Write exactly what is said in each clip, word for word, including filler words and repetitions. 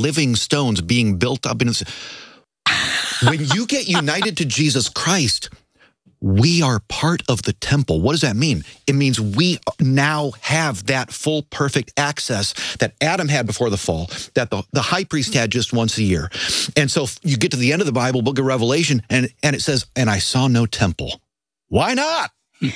living stones being built up in his... When you get united to Jesus Christ, we are part of the temple. What does that mean? It means we now have that full, perfect access that Adam had before the fall, that the, the high priest had just once a year. And so you get to the end of the Bible, book of Revelation, and, and it says, and I saw no temple. Why not?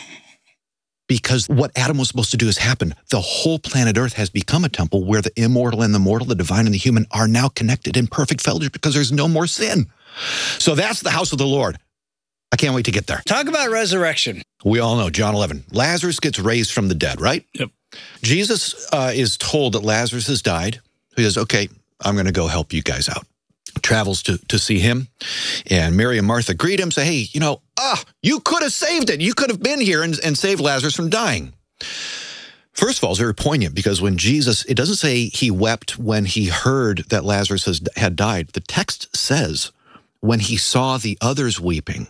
Because what Adam was supposed to do has happened. The whole planet Earth has become a temple where the immortal and the mortal, the divine and the human are now connected in perfect fellowship because there's no more sin. So that's the house of the Lord. I can't wait to get there. Talk about resurrection. We all know, John eleven, Lazarus gets raised from the dead, right? Yep. Jesus uh, is told that Lazarus has died. He says, okay, I'm going to go help you guys out. Travels to, to see him. And Mary and Martha greet him, say, hey, you know, ah, you could have saved it. You could have been here and, and saved Lazarus from dying. First of all, it's very poignant because when Jesus, it doesn't say he wept when he heard that Lazarus has, had died. The text says when he saw the others weeping,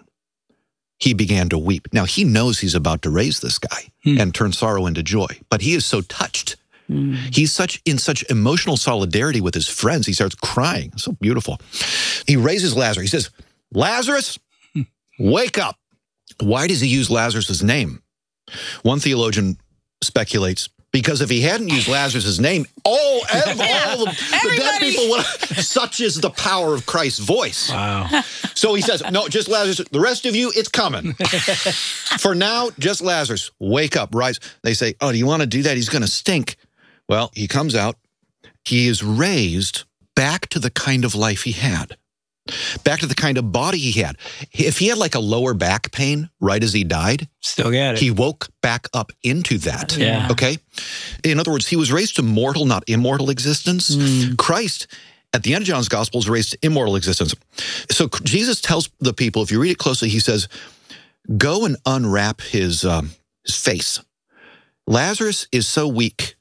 he began to weep. Now, he knows he's about to raise this guy hmm. and turn sorrow into joy, but he is so touched. Hmm. He's such in such emotional solidarity with his friends. He starts crying. So beautiful. He raises Lazarus. He says, Lazarus, wake up. Why does he use Lazarus' name? One theologian speculates because if he hadn't used Lazarus' name, all, all the, the dead people would have, such is the power of Christ's voice. Wow. So he says, no, just Lazarus. The rest of you, it's coming. For now, just Lazarus. Wake up, rise. They say, oh, do you want to do that? He's going to stink. Well, he comes out. He is raised back to the kind of life he had. Back to the kind of body he had. If he had like a lower back pain right as he died, still got it. He woke back up into that. Yeah. Okay? In other words, he was raised to mortal, not immortal existence. Mm. Christ, at the end of John's gospel, is raised to immortal existence. So Jesus tells the people, if you read it closely, he says, go and unwrap his, um, his face. Lazarus is so weak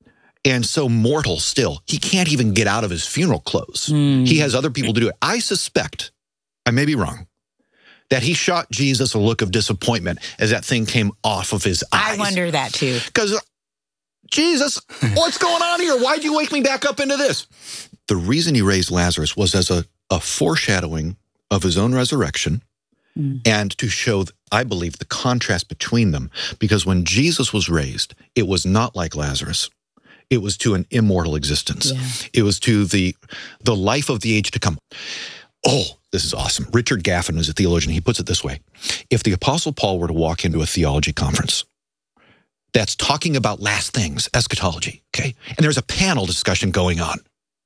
and so mortal still, he can't even get out of his funeral clothes. Mm. He has other people to do it. I suspect, I may be wrong, that he shot Jesus a look of disappointment as that thing came off of his eyes. I wonder that too. Because, uh, Jesus, what's going on here? Why'd you wake me back up into this? The reason he raised Lazarus was as a, a foreshadowing of his own resurrection mm. and to show, I believe, the contrast between them. Because when Jesus was raised, it was not like Lazarus. It was to an immortal existence. Yeah. It was to the, the life of the age to come. Oh, this is awesome. Richard Gaffin is a theologian. He puts it this way. If the Apostle Paul were to walk into a theology conference that's talking about last things, eschatology, okay? And there's a panel discussion going on.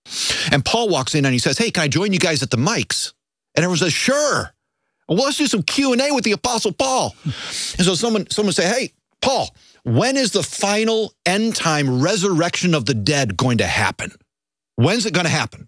And Paul walks in and he says, hey, can I join you guys at the mics? And everyone says, sure. Well, let's do some Q and A with the Apostle Paul. And so someone, someone say, hey, Paul, when is the final end time resurrection of the dead going to happen? When's it going to happen?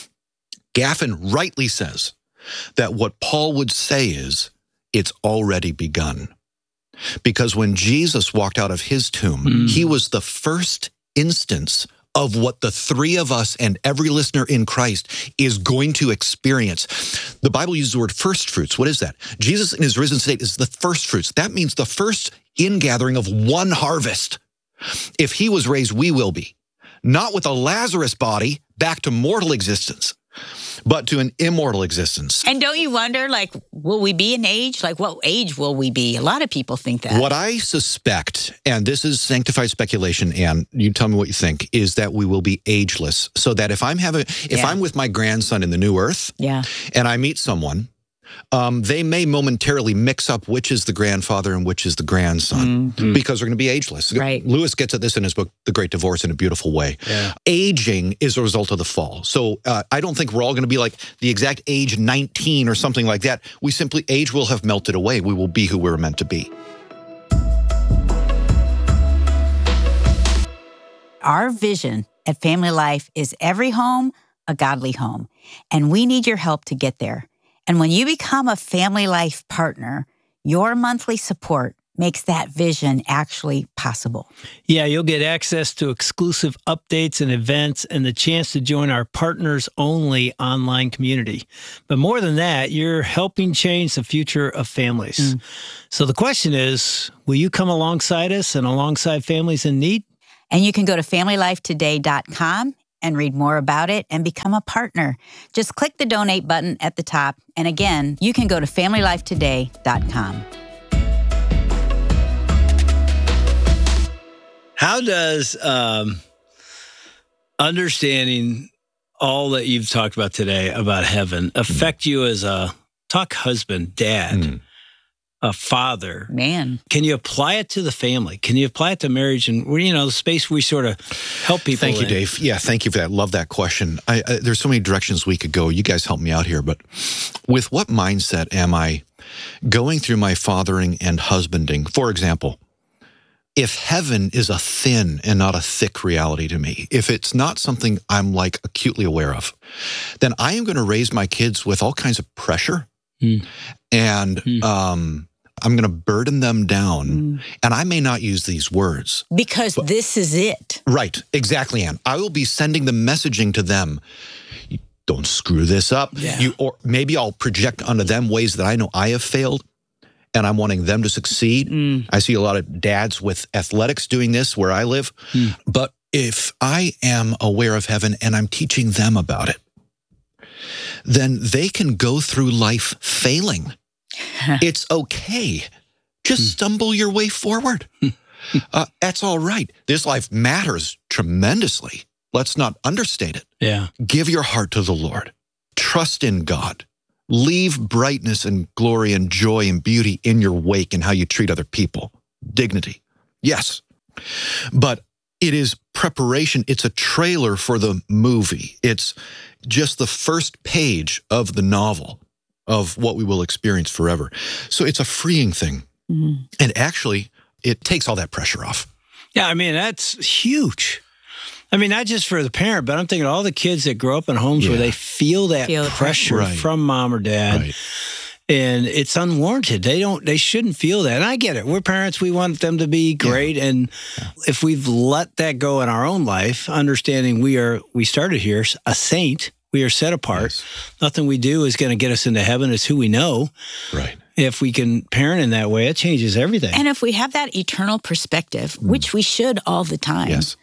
Gaffin rightly says that what Paul would say is, it's already begun. Because when Jesus walked out of his tomb, mm. he was the first instance of what the three of us and every listener in Christ is going to experience. The Bible uses the word first fruits. What is that? Jesus in his risen state is the first fruits. That means the first ingathering of one harvest. If he was raised, we will be. Not with a Lazarus body back to mortal existence, but to an immortal existence. And don't you wonder, like, will we be an age? Like, what age will we be? A lot of people think that. What I suspect, and this is sanctified speculation, and you tell me what you think, is that we will be ageless. So that if I'm having, if yeah. I'm with my grandson in the new earth, yeah. and I meet someone, um, they may momentarily mix up which is the grandfather and which is the grandson mm-hmm. because they're going to be ageless. Right. Lewis gets at this in his book, The Great Divorce, in a beautiful way. Yeah. Aging is a result of the fall. So uh, I don't think we're all going to be like the exact age nineteen or something like that. We simply, age will have melted away. We will be who we're meant to be. Our vision at Family Life is every home, a godly home. And we need your help to get there. And when you become a Family Life partner, your monthly support makes that vision actually possible. Yeah, you'll get access to exclusive updates and events and the chance to join our partners-only online community. But more than that, you're helping change the future of families. Mm. So the question is, will you come alongside us and alongside families in need? And you can go to family life today dot com and read more about it and become a partner. Just click the donate button at the top. And again, you can go to family life today dot com. How does um, understanding all that you've talked about today about heaven affect mm. you as a talk husband, dad, mm. a father? Man. Can you apply it to the family? Can you apply it to marriage and, you know, the space we sort of help people Thank you, in? Dave. Yeah, thank you for that. Love that question. I, I, there's so many directions we could go. You guys help me out here. But with what mindset am I going through my fathering and husbanding? For example, if heaven is a thin and not a thick reality to me, if it's not something I'm like acutely aware of, then I am going to raise my kids with all kinds of pressure mm. and mm. um, I'm going to burden them down. Mm. And I may not use these words. Because but, this is it. Right. Exactly, Ann. I will be sending the messaging to them. You don't screw this up. Yeah. You, or maybe I'll project onto them ways that I know I have failed. And I'm wanting them to succeed. Mm. I see a lot of dads with athletics doing this where I live. Mm. But if I am aware of heaven and I'm teaching them about it, then they can go through life failing. It's okay. Just mm. stumble your way forward. uh, that's all right. This life matters tremendously. Let's not understate it. Yeah. Give your heart to the Lord. Trust in God. Leave brightness and glory and joy and beauty in your wake in how you treat other people. Dignity. Yes. But it is preparation. It's a trailer for the movie. It's just the first page of the novel of what we will experience forever. So it's a freeing thing. Mm-hmm. And actually, it takes all that pressure off. Yeah, I mean, that's huge. I mean, not just for the parent, but I'm thinking all the kids that grow up in homes yeah. where they feel that feel pressure right. from mom or dad, right. and it's unwarranted. They don't, they shouldn't feel that. And I get it. We're parents. We want them to be great. Yeah. And yeah. if we've let that go in our own life, understanding we are, we started here, a saint, we are set apart. Yes. Nothing we do is going to get us into heaven. It's who we know. Right. If we can parent in that way, it changes everything. And if we have that eternal perspective, mm. which we should all the time. Yes.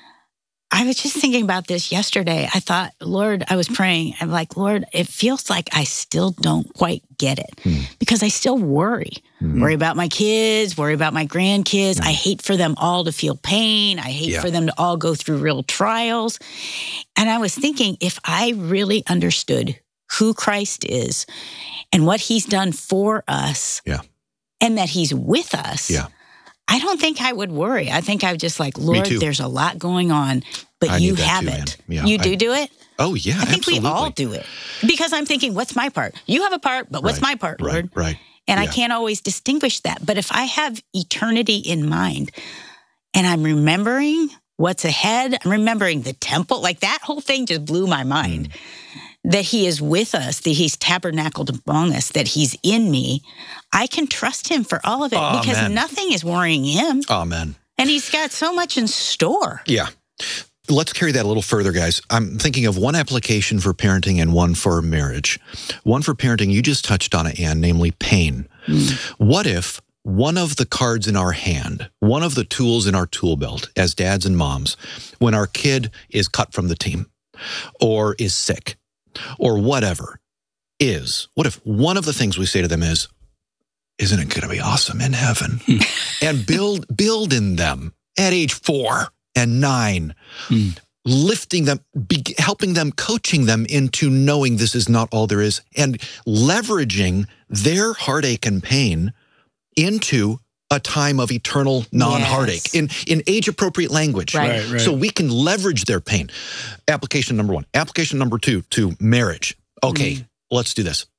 I was just thinking about this yesterday. I thought, Lord, I was praying. I'm like, Lord, it feels like I still don't quite get it mm. because I still worry. Mm-hmm. Worry about my kids, worry about my grandkids. Mm. I hate for them all to feel pain. I hate yeah. for them to all go through real trials. And I was thinking, if I really understood who Christ is and what he's done for us yeah. and that he's with us, yeah. I don't think I would worry. I think I would just like, Lord, there's a lot going on, but I you have too, it. Yeah, you do I, do it? Oh, yeah, I think absolutely. we all do it. Because I'm thinking, what's my part? You have a part, but what's right, my part, right, Lord? Right, And yeah. I can't always distinguish that. But if I have eternity in mind and I'm remembering what's ahead, I'm remembering the temple, like that whole thing just blew my mind. Mm. That he is with us, that he's tabernacled among us, that he's in me, I can trust him for all of it Amen. Because nothing is worrying him. Amen. And he's got so much in store. Yeah. Let's carry that a little further, guys. I'm thinking of one application for parenting and one for marriage. One for parenting, you just touched on it, Ann, namely pain. Mm. What if one of the cards in our hand, one of the tools in our tool belt as dads and moms, when our kid is cut from the team or is sick, or whatever is, what if one of the things we say to them is, isn't it going to be awesome in heaven? And build build in them at age four and nine, mm. lifting them, be, helping them, coaching them into knowing this is not all there is, and leveraging their heartache and pain into a time of eternal non-heartache, yes. in, in age-appropriate language. Right. Right, right. So we can leverage their pain. Application number one. Application number two, to marriage. Okay, mm. let's do this.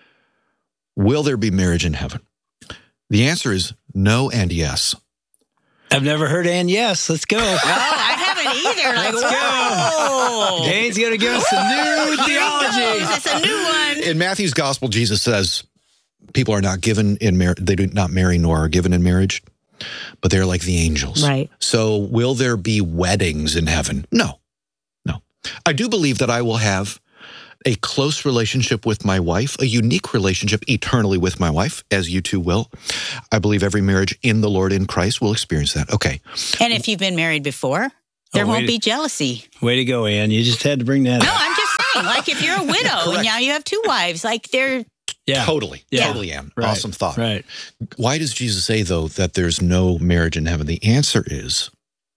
Will there be marriage in heaven? The answer is no and yes. I've never heard and yes. Let's go. Oh, I haven't either. Like, Let's go. Dane's going to give us a new theology. That's a new one. In Matthew's gospel, Jesus says, people are not given in marriage, they do not marry nor are given in marriage, but they're like the angels. Right. So will there be weddings in heaven? No, no. I do believe that I will have a close relationship with my wife, a unique relationship eternally with my wife, as you two will. I believe every marriage in the Lord in Christ will experience that. Okay. And if you've been married before, There Oh, won't way be to- jealousy. Way to go, Ann. You just had to bring that No, up. I'm just saying, like if you're a widow and now you have two wives, like they're Yeah. Totally. Yeah. Totally, Ann. Right. Awesome thought. Right. Why does Jesus say, though, that there's no marriage in heaven? The answer is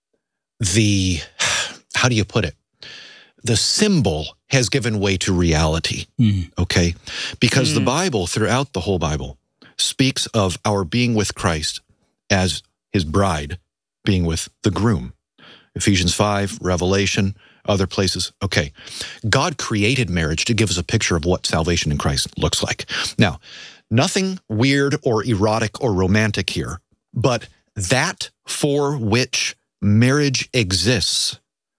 the, how do you put it? The symbol has given way to reality, Mm. okay? Because Mm. the Bible, throughout the whole Bible, speaks of our being with Christ as his bride being with the groom. Ephesians five, Revelation, other places. Okay, God created marriage to give us a picture of what salvation in Christ looks like. Now, nothing weird or erotic or romantic here, but that for which marriage exists,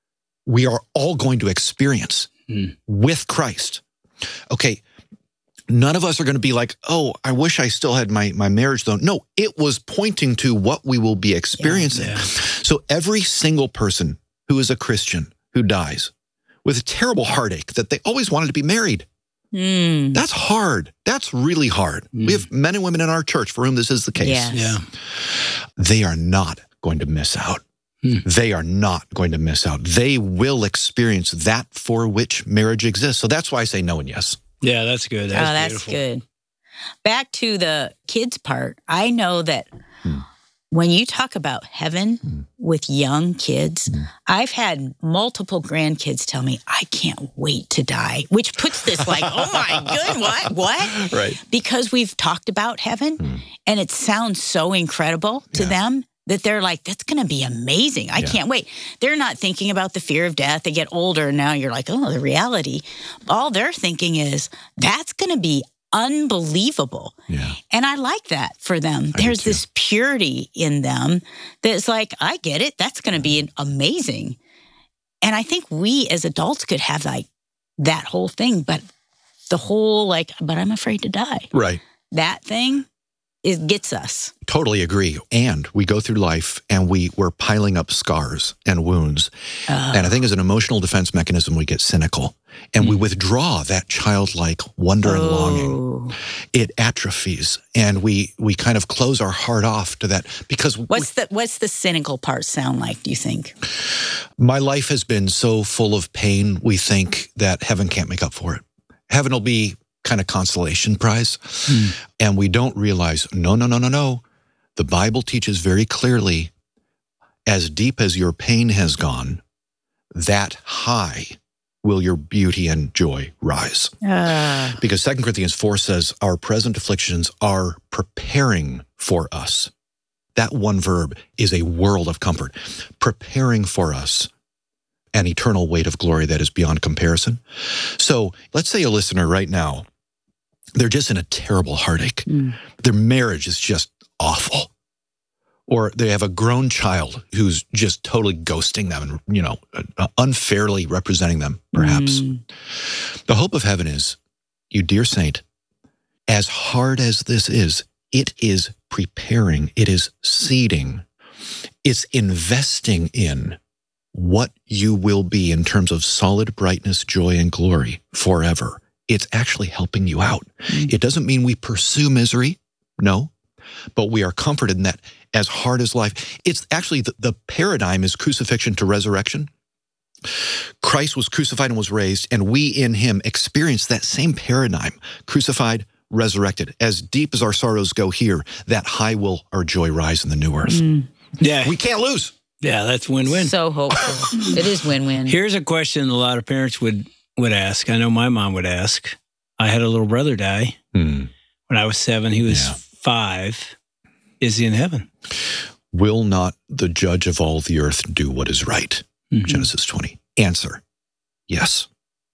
we are all going to experience Mm. with Christ. Okay, none of us are going to be like, oh, I wish I still had my, my marriage though. No, it was pointing to what we will be experiencing. Yeah. So every single person who is a Christian who dies with a terrible heartache that they always wanted to be married, mm, that's hard. That's really hard. Mm. We have men and women in our church for whom this is the case. Yes. Yeah. They are not going to miss out. Hmm. They are not going to miss out. They will experience that for which marriage exists. So that's why I say no and yes. Yeah, that's good. That's oh, that's beautiful. good. Back to the kids part. I know that Hmm. when you talk about heaven Hmm. with young kids, Hmm. I've had multiple grandkids tell me, I can't wait to die, which puts this like, oh my good, what, what? Right. Because we've talked about heaven Hmm. and it sounds so incredible to Yeah. them that they're like, that's going to be amazing. I Yeah. can't wait. They're not thinking about the fear of death. They get older and now you're like, oh, the reality. All they're thinking is, that's going to be unbelievable. Yeah. And I like that for them. do There's too. this purity in them that's like, I get it. That's going to be amazing. And I think we as adults could have like that whole thing, but the whole like, but I'm afraid to die. Right. That thing, it gets us. Totally agree. And we go through life and we, we're piling up scars and wounds. Uh, And I think as an emotional defense mechanism, we get cynical and we withdraw that childlike wonder and longing. oh. It atrophies and we we kind of close our heart off to that because we- What's the what's the cynical part sound like, do you think? my life has been so full of pain, we think that heaven can't make up for it. Heaven will be kind of consolation prize. Hmm. And we don't realize, no, no, no, no, no. The Bible teaches very clearly, as deep as your pain has gone, that high will your beauty and joy rise. Uh, Because Second Corinthians four says, our present afflictions are preparing for us. That one verb is a world of comfort. Preparing for us an eternal weight of glory that is beyond comparison. So let's say a listener right now, they're just in a terrible heartache. Mm. Their marriage is just awful. Or they have a grown child who's just totally ghosting them and, you know, uh, unfairly representing them, perhaps. Mm. The hope of heaven is, you dear saint, as hard as this is, it is preparing, it is seeding, it's investing in what you will be in terms of solid brightness, joy, and glory forever. It's actually helping you out. Mm. It doesn't mean we pursue misery, no, but we are comforted in that as hard as life. It's actually the, the paradigm is crucifixion to resurrection. Christ was crucified and was raised, and we in him experience that same paradigm, crucified, resurrected. As deep as our sorrows go here, that high will our joy rise in the new earth. Mm. Yeah. We can't lose. Yeah, that's win-win. So hopeful. It is win-win. Here's a question a lot of parents would, would ask. I know my mom would ask. I had a little brother die Hmm. when I was seven. He was Yeah. five. Is he in heaven? Will not the judge of all the earth do what is right? Mhm. Genesis twenty. Answer, yes.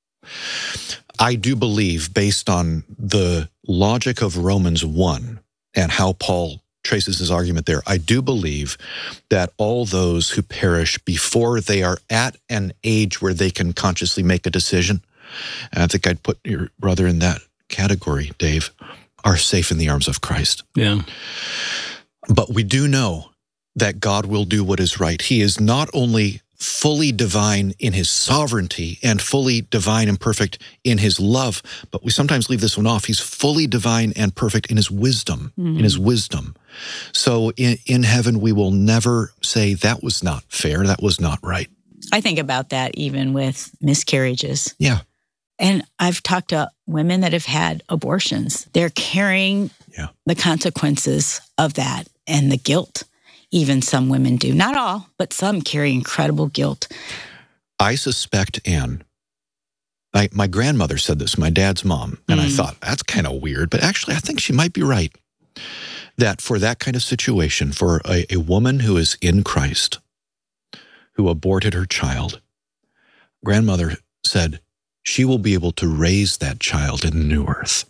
I do believe, based on the logic of Romans one and how Paul traces his argument there, I do believe that all those who perish before they are at an age where they can consciously make a decision, and I think I'd put your brother in that category, Dave, are safe in the arms of Christ. Yeah. But we do know that God will do what is right. He is not only fully divine in his sovereignty and fully divine and perfect in his love, but we sometimes leave this one off. He's fully divine and perfect in his wisdom, Mhm. in his wisdom. So in, in heaven, we will never say that was not fair, that was not right. I think about that even with miscarriages. Yeah. And I've talked to women that have had abortions. They're carrying Yeah. the consequences of that and the guilt. Even some women do. Not all, but some carry incredible guilt. I suspect Anne. I, my grandmother said this, my dad's mom, and Mm. I thought, that's kind of weird, but actually I think she might be right. That for that kind of situation, for a, a woman who is in Christ, who aborted her child, grandmother said she will be able to raise that child in the new earth.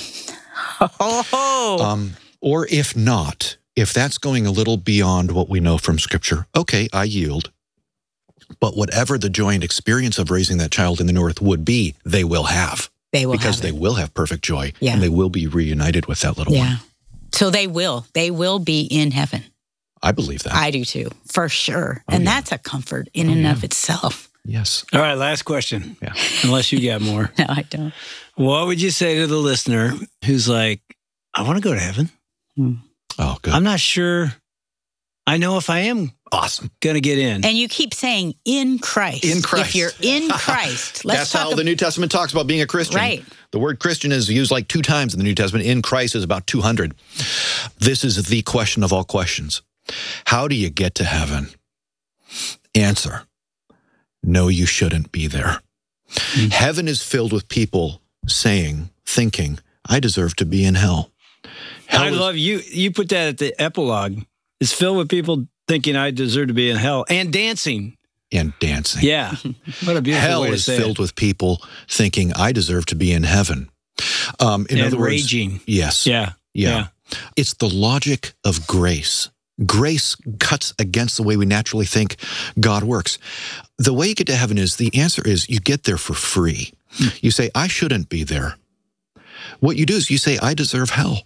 Oh. Um, or if not, if that's going a little beyond what we know from Scripture, okay, I yield. But whatever the joy and experience of raising that child in the new earth would be, they will have. They will because have they it. will have perfect joy, Yeah. and they will be reunited with that little Yeah. one. So they will. They will be in heaven. I believe that. I do too, for sure. Oh, and yeah. that's a comfort in Oh, and yeah. of itself. Yes. All right, last question. Yeah. Unless you got more. No, I don't. What would you say to the listener who's like, I want to go to heaven? Oh, good. I'm not sure I know if I am awesome. going to get in. And you keep saying in Christ. In Christ. If you're in Christ, let's That's talk how ab- the New Testament talks about being a Christian. Right. The word Christian is used like two times in the New Testament. In Christ is about two hundred. This is the question of all questions. How do you get to heaven? Answer. No, you shouldn't be there. Mm. Heaven is filled with people saying, thinking, I deserve to be in hell. Hell I is- love you. You put that at the epilogue. It's filled with people thinking I deserve to be in hell and dancing. and dancing. Yeah. What a beautiful Hell way to is say filled it. with people thinking, I deserve to be in heaven. Um, in And other words, raging. yes. Yeah. Yeah. Yeah. It's the logic of grace. Grace cuts against the way we naturally think God works. The way you get to heaven is, the answer is you get there for free. You say, I shouldn't be there. What you do is you say, I deserve hell.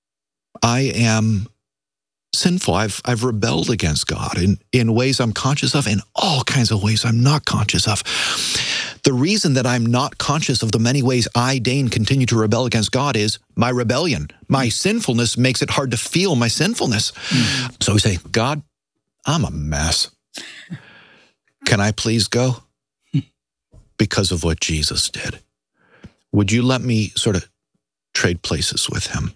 I am sinful. I've I've rebelled against God in, in ways I'm conscious of, and all kinds of ways I'm not conscious of. The reason that I'm not conscious of the many ways I, Dane, continue to rebel against God is my rebellion. My sinfulness makes it hard to feel my sinfulness. Mm-hmm. So we say, God, I'm a mess. Can I please go? Because of what Jesus did. Would you let me sort of trade places with him?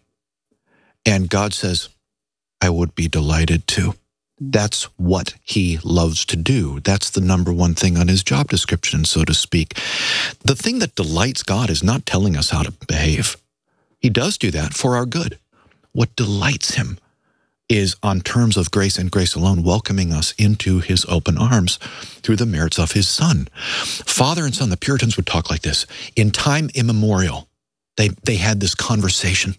And God says, I would be delighted to. That's what he loves to do. That's the number one thing on his job description, so to speak. The thing that delights God is not telling us how to behave. He does do that for our good. What delights him is, on terms of grace and grace alone, welcoming us into his open arms through the merits of his Son. Father and Son, the Puritans would talk like this. In time immemorial, they, they had this conversation,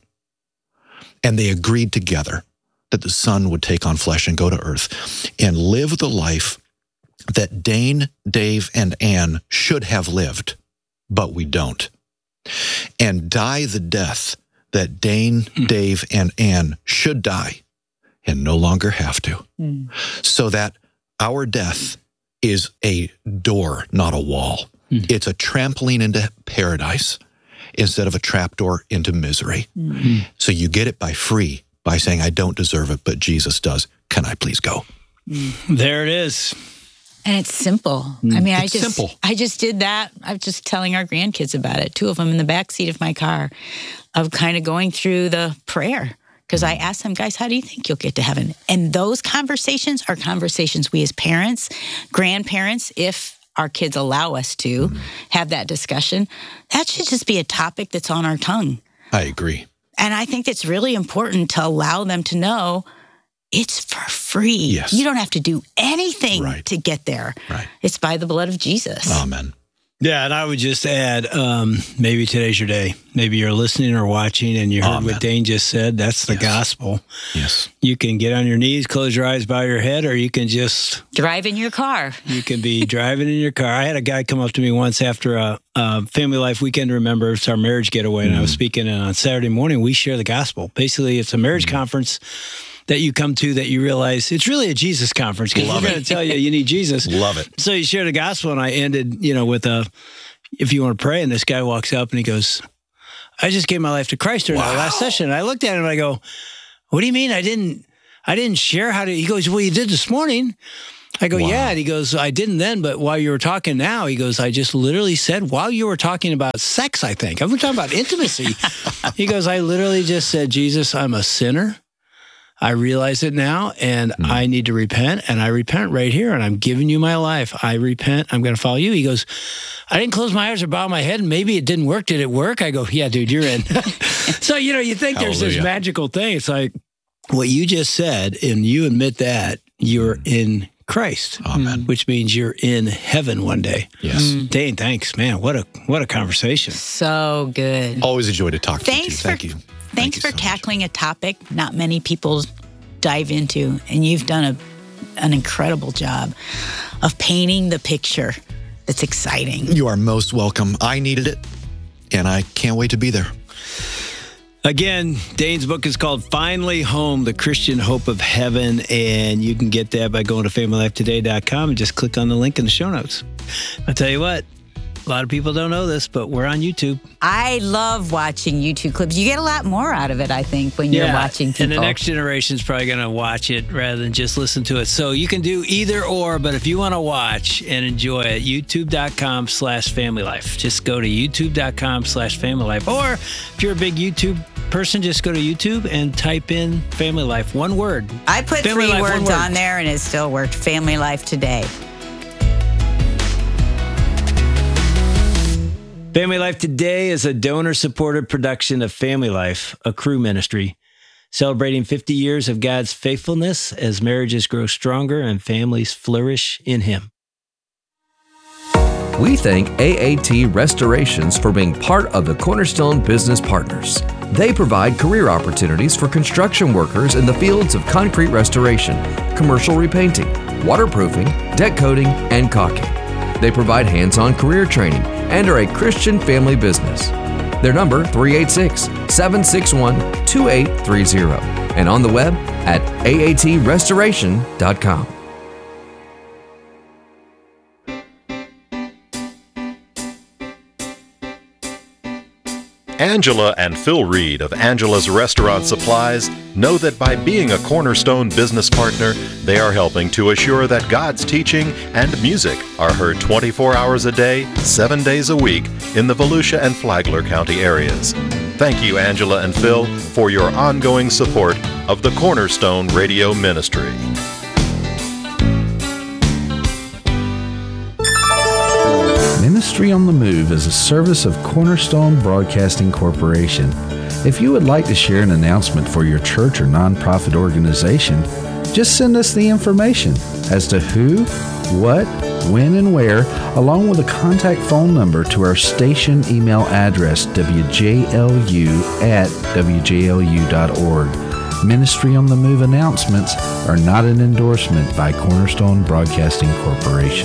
and they agreed together that the Son would take on flesh and go to earth and live the life that Dane, Dave, and Ann should have lived, but we don't. And die the death that Dane, Dave, and Ann should die and no longer have to. Mm. So that our death is a door, not a wall. Mm. It's a trampoline into paradise instead of a trapdoor into misery. Mm. So you get it by free, by saying, I don't deserve it, but Jesus does. Can I please go? There it is. And it's simple. I mean, it's I just simple. I just did that. I was just telling our grandkids about it, two of them in the back seat of my car, of kind of going through the prayer. Because I asked them, guys, how do you think you'll get to heaven? And those conversations are conversations we as parents, grandparents, if our kids allow us to mm. have that discussion, that should just be a topic that's on our tongue. I agree. And I think it's really important to allow them to know it's for free. Yes. You don't have to do anything right. to get there. Right. It's by the blood of Jesus. Amen. Yeah, and I would just add, um, maybe today's your day. Maybe you're listening or watching and you heard Amen. what Dane just said. That's the yes. gospel. Yes. You can get on your knees, close your eyes, bow your head, or you can just... drive in your car. You can be driving in your car. I had a guy come up to me once after a, a Family Life Weekend to Remember. It's our marriage getaway, and mm. I was speaking, and on Saturday morning, we share the gospel. Basically, it's a marriage mm. conference that you come to that you realize it's really a Jesus conference because we're going to tell you you need Jesus. Love it. So you share the gospel, and I ended, you know, with a, if you want to pray, and this guy walks up and he goes, I just gave my life to Christ during wow. our last session. And I looked at him and I go, what do you mean I didn't, I didn't share how to, he goes, well, you did this morning. I go, Wow. yeah. And he goes, I didn't then, but while you were talking now, he goes, I just literally said, while you were talking about sex, I think. I'm talking about intimacy. He goes, I literally just said, Jesus, I'm a sinner. I realize it now, and mm. I need to repent, and I repent right here, and I'm giving you my life. I repent. I'm going to follow you. He goes, I didn't close my eyes or bow my head, and maybe it didn't work. Did it work? I go, yeah, dude, you're in. So, you know, you think Hallelujah. There's this magical thing. It's like what you just said, and you admit that you're in Christ, Amen. Which means you're in heaven one day. Yes. Mm. Dane, thanks, man. What a what a conversation. So good. Always a joy to talk thanks to you. Thank for, you. Thanks Thank for you so tackling much. a topic not many people dive into, and you've done a an incredible job of painting the picture that's exciting. You are most welcome. I needed it, and I can't wait to be there. Again, Dane's book is called Finally Home, The Christian Hope of Heaven, and you can get that by going to family life today dot com and just click on the link in the show notes. I'll tell you what, a lot of people don't know this, but we're on YouTube. I love watching YouTube clips. You get a lot more out of it, I think, when you're yeah, watching people. And the next generation is probably going to watch it rather than just listen to it. So you can do either or, but if you want to watch and enjoy it, youtube.com slash family life. Just go to youtube.com slash family life. Or if you're a big YouTube person, just go to YouTube and type in family life. One word. I put family three life, words word. on there and it still worked. Family Life Today. Family Life Today is a donor-supported production of Family Life, a crew ministry, celebrating fifty years of God's faithfulness as marriages grow stronger and families flourish in Him. We thank A A T Restorations for being part of the Cornerstone Business Partners. They provide career opportunities for construction workers in the fields of concrete restoration, commercial repainting, waterproofing, deck coating, and caulking. They provide hands-on career training and are a Christian family business. Their number, three eight six, seven six one, two eight three zero, and on the web at A A T restoration dot com. Angela and Phil Reed of Angela's Restaurant Supplies know that by being a Cornerstone business partner, they are helping to assure that God's teaching and music are heard twenty-four hours a day, seven days a week in the Volusia and Flagler County areas. Thank you, Angela and Phil, for your ongoing support of the Cornerstone Radio Ministry. Ministry on the Move is a service of Cornerstone Broadcasting Corporation. If you would like to share an announcement for your church or nonprofit organization, just send us the information as to who, what, when, and where, along with a contact phone number to our station email address, w j l u at w j l u dot org. Ministry on the Move announcements are not an endorsement by Cornerstone Broadcasting Corporation.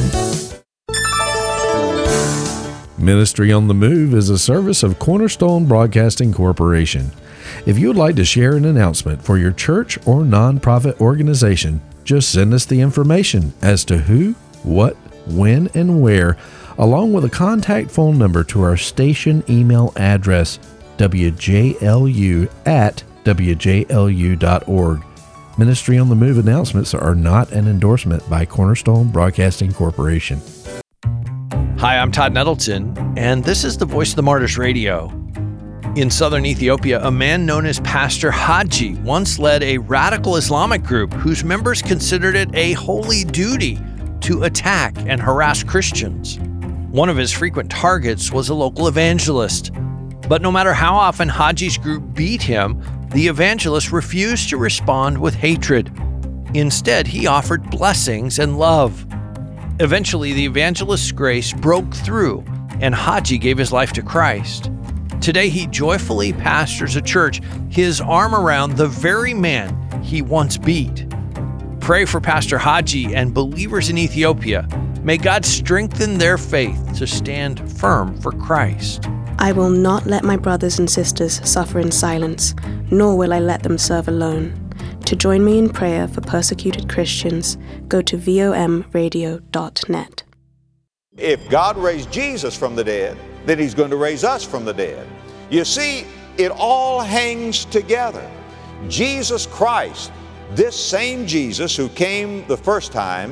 Ministry on the Move is a service of Cornerstone Broadcasting Corporation. If you would like to share an announcement for your church or nonprofit organization, just send us the information as to who, what, when, and where, along with a contact phone number to our station email address, w j l u at w j l u dot org. Ministry on the Move announcements are not an endorsement by Cornerstone Broadcasting Corporation. Hi, I'm Todd Nettleton, and this is the Voice of the Martyrs Radio. In southern Ethiopia, a man known as Pastor Haji once led a radical Islamic group whose members considered it a holy duty to attack and harass Christians. One of his frequent targets was a local evangelist. But no matter how often Haji's group beat him, the evangelist refused to respond with hatred. Instead, he offered blessings and love. Eventually, the evangelist's grace broke through, and Haji gave his life to Christ. Today, he joyfully pastors a church, his arm around the very man he once beat. Pray for Pastor Haji and believers in Ethiopia. May God strengthen their faith to stand firm for Christ. I will not let my brothers and sisters suffer in silence, nor will I let them serve alone. To join me in prayer for persecuted Christians, go to v o m radio dot net. If God raised Jesus from the dead, then He's going to raise us from the dead. You see, it all hangs together. Jesus Christ, this same Jesus who came the first time,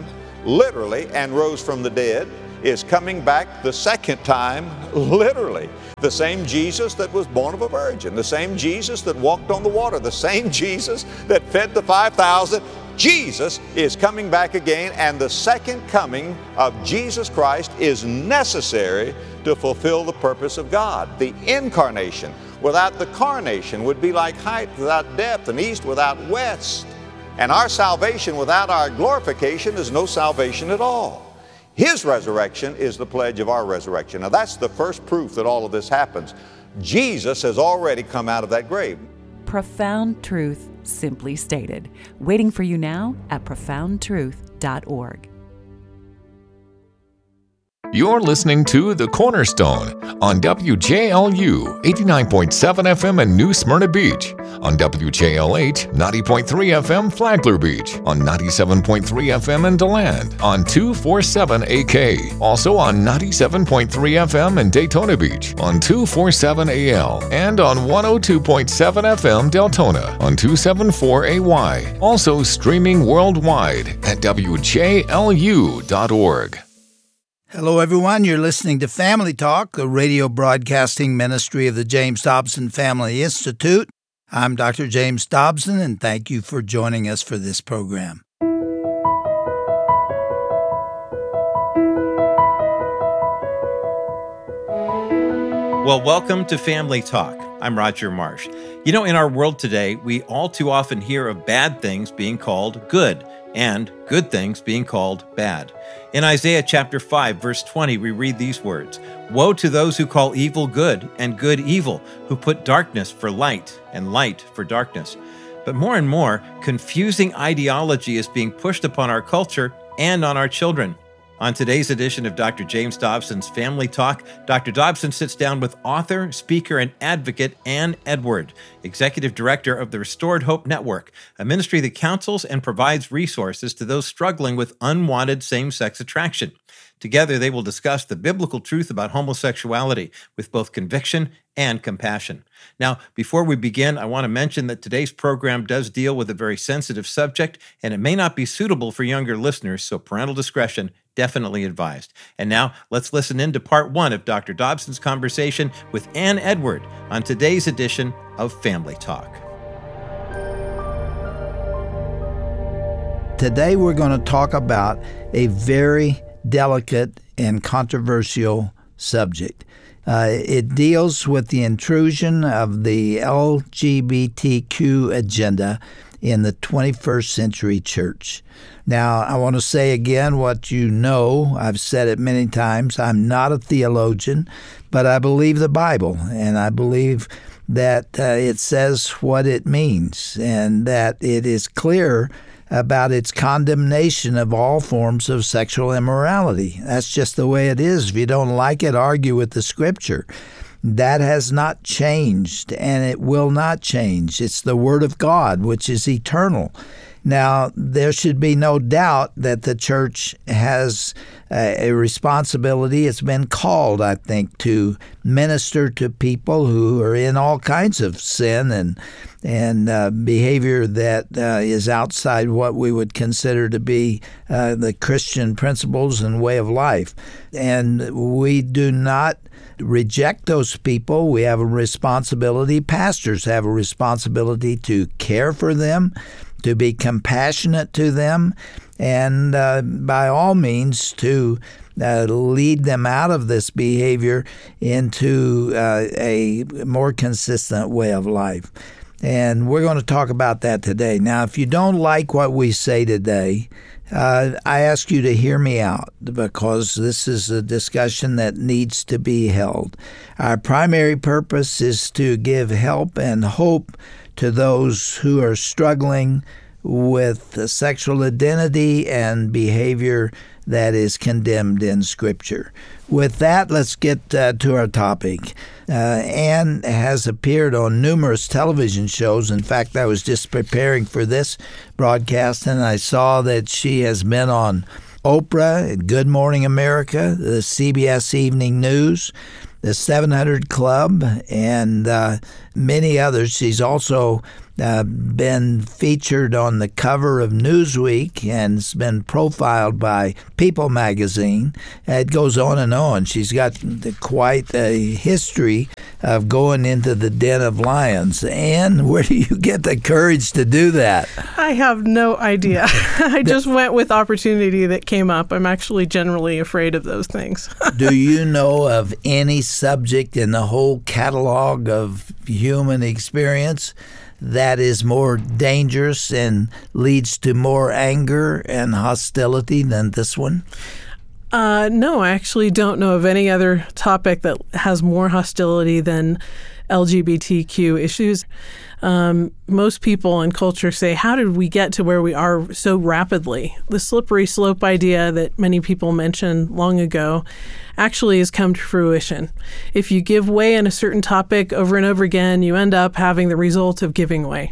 literally, and rose from the dead, is coming back the second time, literally. The same Jesus that was born of a virgin, the same Jesus that walked on the water, the same Jesus that fed the five thousand. Jesus is coming back again, and the second coming of Jesus Christ is necessary to fulfill the purpose of God. The incarnation without the carnation would be like height without depth and east without west. And our salvation without our glorification is no salvation at all. His resurrection is the pledge of our resurrection. Now that's the first proof that all of this happens. Jesus has already come out of that grave. Profound truth, simply stated. Waiting for you now at profound truth dot org. You're listening to The Cornerstone on W J L U eighty-nine point seven F M in New Smyrna Beach, on W J L H ninety point three F M Flagler Beach, on ninety-seven point three F M in DeLand, on two forty-seven A K, also on ninety-seven point three F M in Daytona Beach, on two forty-seven A L, and on one oh two point seven F M Deltona, on two seventy-four A Y. Also streaming worldwide at W J L U dot org. Hello, everyone. You're listening to Family Talk, the radio broadcasting ministry of the James Dobson Family Institute. I'm Doctor James Dobson, and thank you for joining us for this program. Well, welcome to Family Talk. I'm Roger Marsh. You know, in our world today, we all too often hear of bad things being called good and good things being called bad. In Isaiah chapter five, verse twenty, we read these words, "Woe to those who call evil good and good evil, who put darkness for light and light for darkness." But more and more, confusing ideology is being pushed upon our culture and on our children. On today's edition of Doctor James Dobson's Family Talk, Doctor Dobson sits down with author, speaker, and advocate Ann Edward, Executive Director of the Restored Hope Network, a ministry that counsels and provides resources to those struggling with unwanted same-sex attraction. Together, they will discuss the biblical truth about homosexuality with both conviction and compassion. Now, before we begin, I want to mention that today's program does deal with a very sensitive subject, and it may not be suitable for younger listeners, so parental discretion definitely advised. And now, let's listen in to part one of Doctor Dobson's conversation with Ann Edward on today's edition of Family Talk. Today, we're going to talk about a very delicate and controversial subject. Uh, it deals with the intrusion of the L G B T Q agenda in the twenty-first century church. Now, I want to say again what you know. I've said it many times. I'm not a theologian, but I believe the Bible, and I believe that uh, it says what it means, and that it is clear about its condemnation of all forms of sexual immorality. That's just the way it is. If you don't like it, argue with the Scripture. That has not changed, and it will not change. It's the Word of God, which is eternal. Now, there should be no doubt that the church has a responsibility. It's been called, I think, to minister to people who are in all kinds of sin and and uh, behavior that uh, is outside what we would consider to be uh, the Christian principles and way of life. And we do not reject those people. We have a responsibility. Pastors have a responsibility to care for them, to be compassionate to them, and uh, by all means to uh, lead them out of this behavior into uh, a more consistent way of life. And we're going to talk about that today. Now, if you don't like what we say today, uh, I ask you to hear me out, because this is a discussion that needs to be held. Our primary purpose is to give help and hope to those who are struggling with sexual identity and behavior that is condemned in Scripture. With that, let's get uh, to our topic. Uh, Ann has appeared on numerous television shows. In fact, I was just preparing for this broadcast, and I saw that she has been on Oprah, Good Morning America, the C B S Evening News. the seven hundred Club, and uh, many others. She's also uh, been featured on the cover of Newsweek and has been profiled by People magazine. It goes on and on. She's got quite a history of going into the den of lions. Ann, where do you get the courage to do that? I have no idea. I just went with opportunity that came up. I'm actually generally afraid of those things. Do you know of any subject in the whole catalog of human experience that is more dangerous and leads to more anger and hostility than this one? Uh, no, I actually don't know of any other topic that has more hostility than L G B T Q issues. Um, most people in culture say, how did we get to where we are so rapidly? The slippery slope idea that many people mentioned long ago actually has come to fruition. If you give way in a certain topic over and over again, you end up having the result of giving way.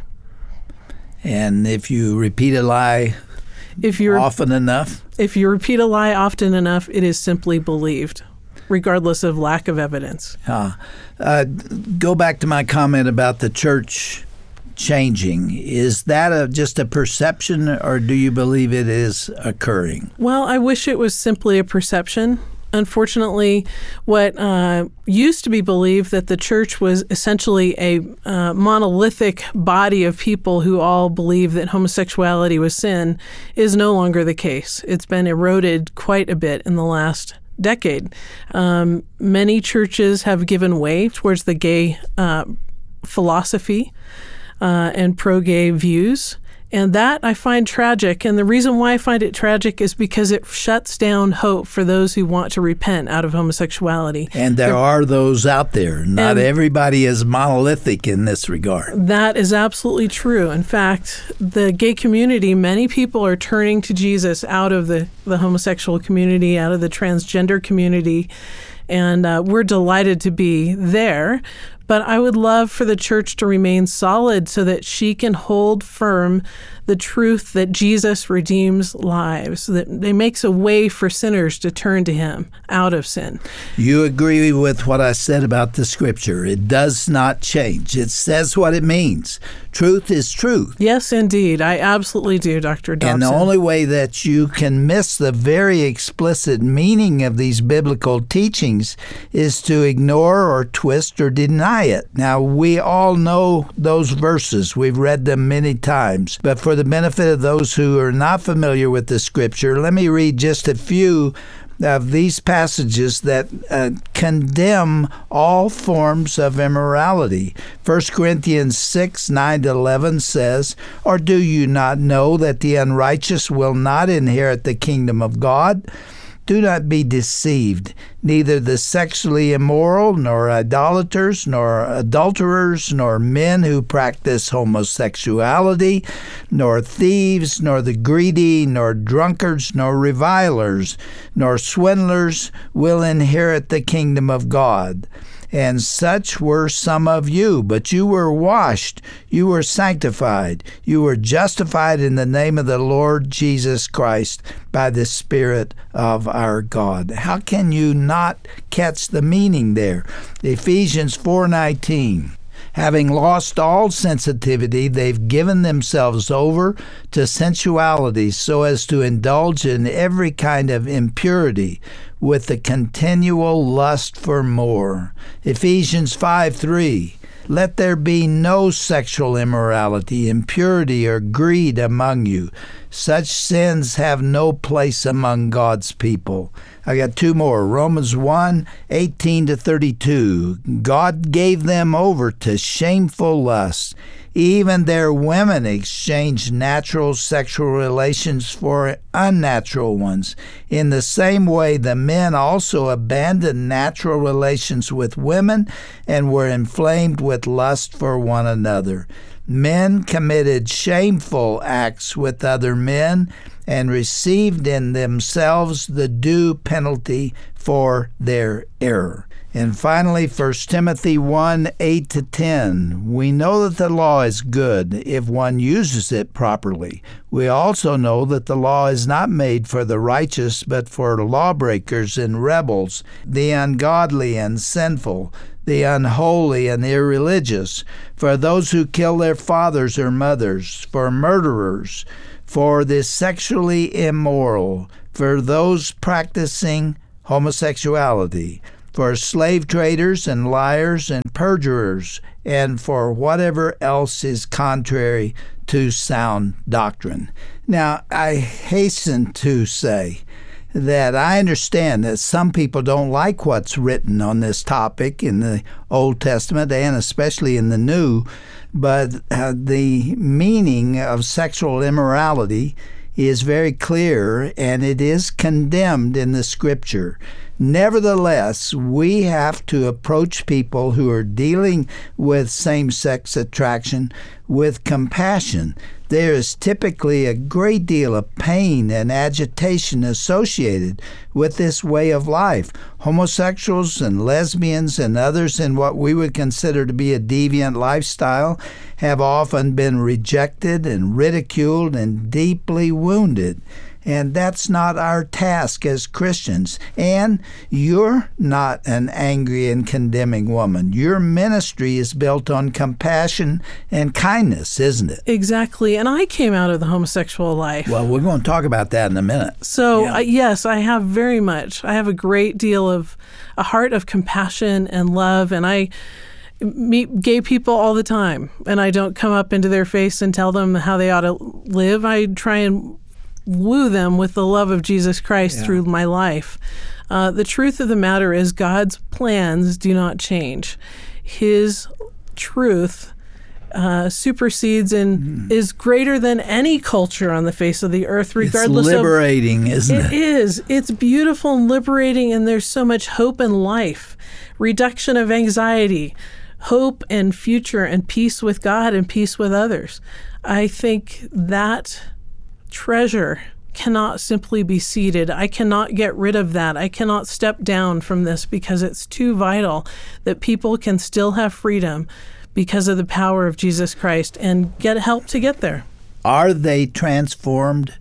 And if you repeat a lie if you're, often enough? If you repeat a lie often enough, it is simply believed, regardless of lack of evidence. Uh, uh, go back to my comment about the church changing. Is that a, just a perception, or do you believe it is occurring? Well, I wish it was simply a perception. Unfortunately, what uh, used to be believed that the church was essentially a uh, monolithic body of people who all believe that homosexuality was sin is no longer the case. It's been eroded quite a bit in the last decade. Um, many churches have given way towards the gay uh, philosophy uh, and pro-gay views. And that I find tragic. And the reason why I find it tragic is because it shuts down hope for those who want to repent out of homosexuality. And there, there are those out there. Not everybody is monolithic in this regard. That is absolutely true. In fact, the gay community, many people are turning to Jesus out of the, the homosexual community, out of the transgender community. And uh, we're delighted to be there. But I would love for the church to remain solid so that she can hold firm the truth that Jesus redeems lives, that it makes a way for sinners to turn to him out of sin. You agree with what I said about the scripture. It does not change. It says what it means. Truth is truth. Yes, indeed. I absolutely do, Doctor Dobson. And the only way that you can miss the very explicit meaning of these biblical teachings is to ignore or twist or deny it. Now, we all know those verses. We've read them many times. But for the benefit of those who are not familiar with the scripture, let me read just a few of these passages that uh, condemn all forms of immorality. First Corinthians six, nine to eleven says, "Or do you not know that the unrighteous will not inherit the kingdom of God? Do not be deceived. Neither the sexually immoral, nor idolaters, nor adulterers, nor men who practice homosexuality, nor thieves, nor the greedy, nor drunkards, nor revilers, nor swindlers will inherit the kingdom of God. And such were some of you, but you were washed, you were sanctified, you were justified in the name of the Lord Jesus Christ by the Spirit of our God." How can you not catch the meaning there? Ephesians four nineteen. Having lost all sensitivity, they've given themselves over to sensuality so as to indulge in every kind of impurity with the continual lust for more. Ephesians five three. Let there be no sexual immorality, impurity, or greed among you. Such sins have no place among God's people. I got two more. Romans one, eighteen to thirty-two. God gave them over to shameful lusts. Even their women exchanged natural sexual relations for unnatural ones. In the same way, the men also abandoned natural relations with women and were inflamed with lust for one another. Men committed shameful acts with other men and received in themselves the due penalty for their error. And finally, First Timothy one, eight to ten. We know that the law is good if one uses it properly. We also know that the law is not made for the righteous, but for lawbreakers and rebels, the ungodly and sinful, the unholy and irreligious, for those who kill their fathers or mothers, for murderers, for the sexually immoral, for those practicing homosexuality, for slave traders and liars and perjurers, and for whatever else is contrary to sound doctrine. Now, I hasten to say that I understand that some people don't like what's written on this topic in the Old Testament and especially in the New, but uh, the meaning of sexual immorality is very clear, and it is condemned in the Scripture. Nevertheless, we have to approach people who are dealing with same-sex attraction with compassion. There is typically a great deal of pain and agitation associated with this way of life. Homosexuals and lesbians and others in what we would consider to be a deviant lifestyle have often been rejected and ridiculed and deeply wounded. And that's not our task as Christians. And you're not an angry and condemning woman. Your ministry is built on compassion and kindness, isn't it? Exactly. And I came out of the homosexual life. Well, we're going to talk about that in a minute. So, yeah. uh, yes, I have very much. I have a great deal of a heart of compassion and love. And I meet gay people all the time. And I don't come up into their face and tell them how they ought to live. I try and woo them with the love of Jesus Christ yeah. through my life. Uh, the truth of the matter is God's plans do not change. His truth uh, supersedes and mm. is greater than any culture on the face of the earth, regardless it's liberating, of... isn't it? It is. It's beautiful and liberating, and there's so much hope in life. Reduction of anxiety, hope and future, and peace with God and peace with others. I think that treasure cannot simply be seeded. I cannot get rid of that. I cannot step down from this because it's too vital that people can still have freedom because of the power of Jesus Christ and get help to get there. Are they transformed?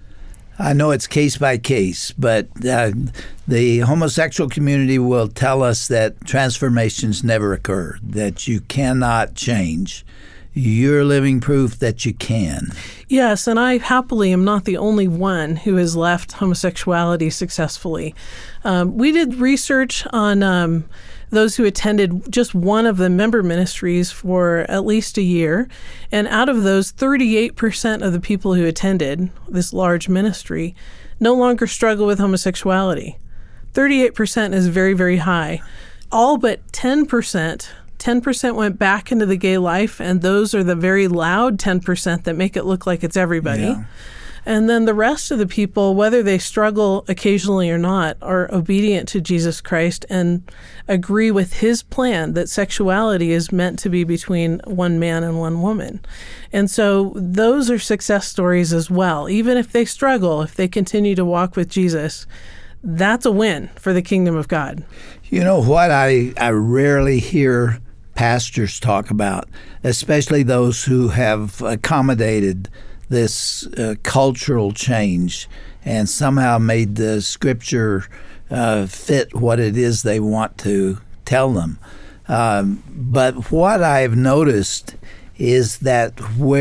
I know it's case by case, but uh, the homosexual community will tell us that transformations never occur, that you cannot change. You're living proof that you can. Yes, and I happily am not the only one who has left homosexuality successfully. Um, we did research on um, those who attended just one of the member ministries for at least a year, and out of those, thirty-eight percent of the people who attended this large ministry no longer struggle with homosexuality. thirty-eight percent is very, very high. All but ten percent ten percent went back into the gay life, and those are the very loud ten percent that make it look like it's everybody. Yeah. And then the rest of the people, whether they struggle occasionally or not, are obedient to Jesus Christ and agree with his plan that sexuality is meant to be between one man and one woman. And so those are success stories as well. Even if they struggle, if they continue to walk with Jesus, that's a win for the kingdom of God. You know what I, I rarely hear pastors talk about, especially those who have accommodated this uh, cultural change and somehow made the Scripture uh, fit what it is they want to tell them. Um, but what I've noticed is that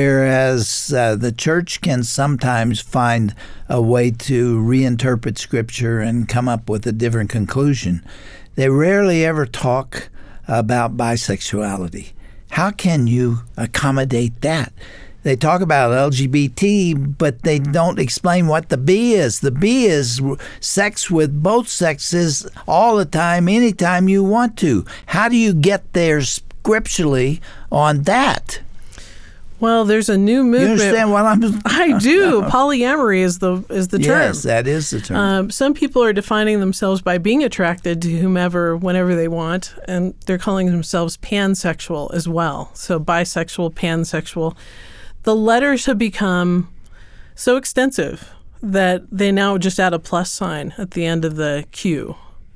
whereas uh, the church can sometimes find a way to reinterpret Scripture and come up with a different conclusion, they rarely ever talk about bisexuality. How can you accommodate that? They talk about L G B T, but they don't explain what the B is. The B is sex with both sexes all the time, anytime you want to. How do you get there scripturally on that? Well, there's a new movement. You understand what I'm? I do. Polyamory is the is the term. Yes, that is the term. Um, some people are defining themselves by being attracted to whomever, whenever they want, and they're calling themselves pansexual as well. So bisexual, pansexual. The letters have become so extensive that they now just add a plus sign at the end of the Q.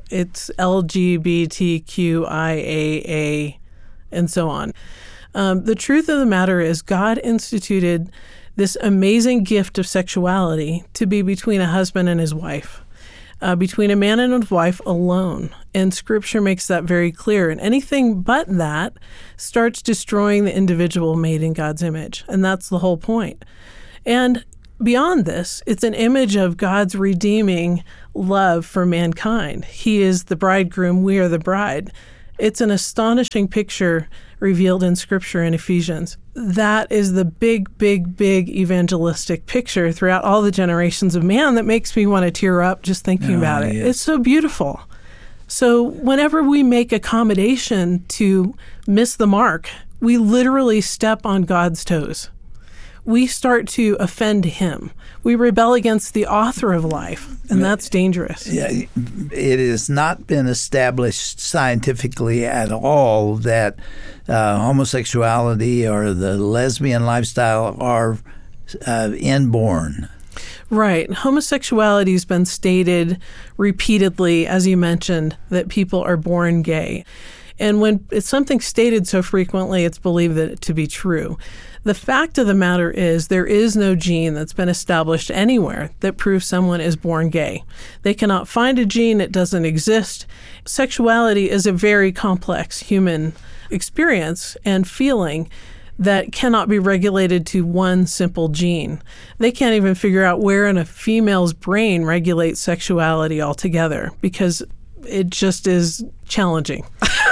It's L G B T Q I A A, and so on. Um, the truth of the matter is God instituted this amazing gift of sexuality to be between a husband and his wife, uh, between a man and his wife alone. And Scripture makes that very clear. And anything but that starts destroying the individual made in God's image. And that's the whole point. And beyond this, it's an image of God's redeeming love for mankind. He is the bridegroom, we are the bride. It's an astonishing picture revealed in Scripture in Ephesians. That is the big, big, big evangelistic picture throughout all the generations of man that makes me want to tear up just thinking Oh, about it. yes. It's so beautiful. So whenever we make accommodation to miss the mark, we literally step on God's toes. We start to offend him. We rebel against the author of life, and that's dangerous. Yeah, it has not been established scientifically at all that uh, homosexuality or the lesbian lifestyle are uh, inborn. Right. Homosexuality has been stated repeatedly, as you mentioned, that people are born gay. And when it's something stated so frequently, it's believed that it to be true. The fact of the matter is there is no gene that's been established anywhere that proves someone is born gay. They cannot find a gene. It doesn't exist. Sexuality is a very complex human experience and feeling that cannot be regulated to one simple gene. They can't even figure out where in a female's brain regulates sexuality altogether because it just is challenging.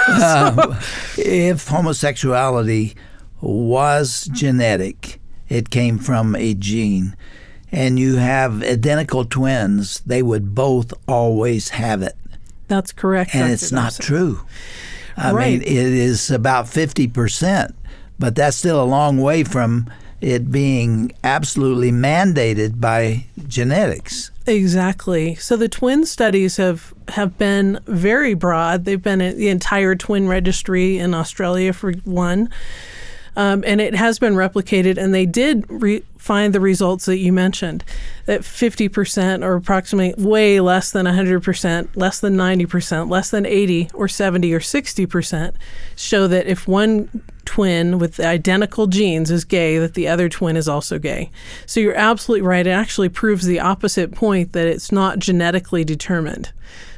uh, if homosexuality was genetic, it came from a gene, and you have identical twins, they would both always have it. That's correct. And Doctor it's not Dawson. true. I Right. mean, it is about fifty percent, but that's still a long way from it being absolutely mandated by genetics. Exactly. So the twin studies have, have been very broad. They've been in the entire twin registry in Australia, for one. Um, and it has been replicated, and they did re- find the results that you mentioned, that fifty percent or approximately way less than one hundred percent, less than ninety percent, less than eighty or seventy or sixty percent show that if one twin with identical genes is gay, that the other twin is also gay. So you're absolutely right. It actually proves the opposite point, that it's not genetically determined.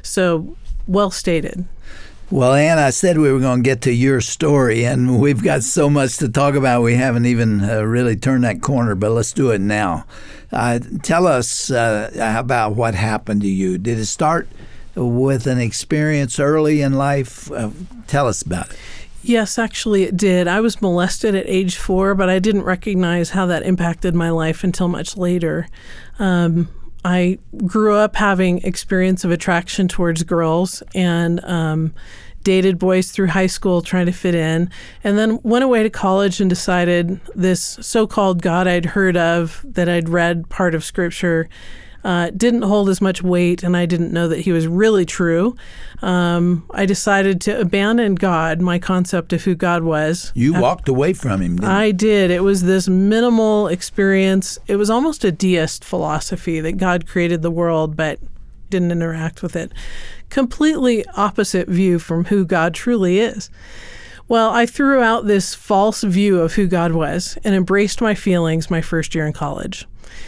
So well stated. Well, Ann, I said we were going to get to your story, and we've got so much to talk about. We haven't even uh, really turned that corner, but let's do it now. Uh, tell us uh, about what happened to you. Did it start with an experience early in life? Uh, tell us about it. Yes, actually it did. I was molested at age four, but I didn't recognize how that impacted my life until much later. Um, I grew up having experience of attraction towards girls and um, dated boys through high school trying to fit in, and then went away to college and decided this so-called God I'd heard of, that I'd read part of Scripture, uh, didn't hold as much weight, and I didn't know that he was really true. Um, I decided to abandon God, my concept of who God was. You walked away from him, didn't you? I did. It was this minimal experience. It was almost a deist philosophy that God created the world but didn't interact with it. Completely opposite view from who God truly is. Well, I threw out this false view of who God was and embraced my feelings my first year in college.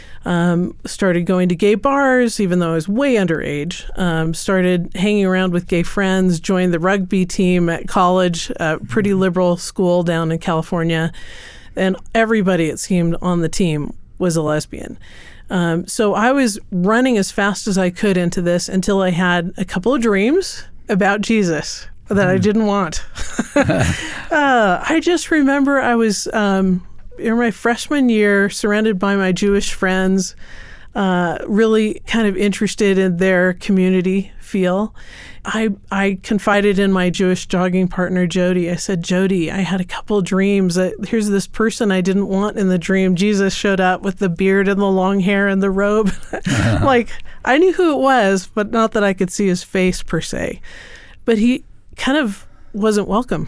Um, started going to gay bars, even though I was way underage. Um, started hanging around with gay friends, joined the rugby team at college, a pretty liberal school down in California. And everybody, it seemed, on the team was a lesbian. Um, so I was running as fast as I could into this until I had a couple of dreams about Jesus that I didn't want. uh, I just remember I was... Um, in my freshman year, surrounded by my Jewish friends, uh, really kind of interested in their community feel. I I confided in my Jewish jogging partner, Jody. I said, Jody, I had a couple dreams. Uh, here's this person I didn't want in the dream. Jesus showed up with the beard and the long hair and the robe. Like, I knew who it was, but not that I could see his face per se. But he kind of wasn't welcome.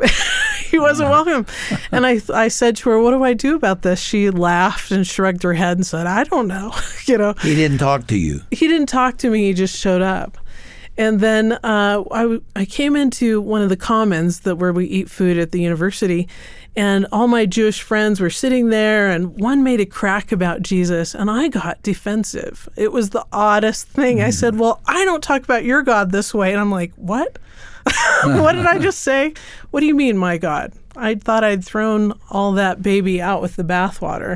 He wasn't welcome. And I I said to her, what do I do about this? She laughed and shrugged her head and said, I don't know. You know, He didn't talk to you. he didn't talk to me. He just showed up. And then uh, I, I came into one of the commons that where we eat food at the university, and all my Jewish friends were sitting there, and one made a crack about Jesus, and I got defensive. It was the oddest thing. I said, well, I don't talk about your God this way. And I'm like, what? What did I just say? What do you mean, my God? I thought I'd thrown all that baby out with the bathwater.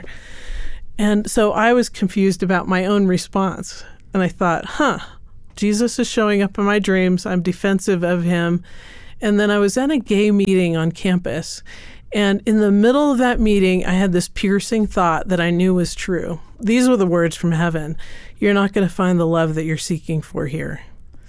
And so I was confused about my own response. And I thought, huh, Jesus is showing up in my dreams. I'm defensive of him. And then I was at a gay meeting on campus. And in the middle of that meeting, I had this piercing thought that I knew was true. These were the words from heaven. You're not going to find the love that you're seeking for here.